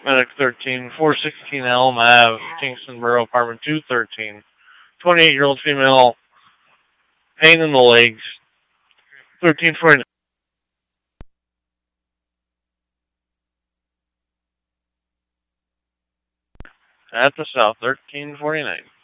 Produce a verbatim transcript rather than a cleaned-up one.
Medic thirteen, four sixteen Elm Ave, Kingston Borough, apartment two thirteen. twenty-eight-year-old female, pain in the legs, thirteen forty-nine. At the south, thirteen forty-nine.